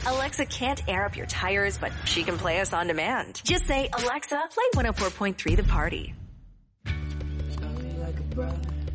Alexa can't air up your tires, but she can play us on demand. Just say, Alexa, play 104.3 The Party. Like a brother.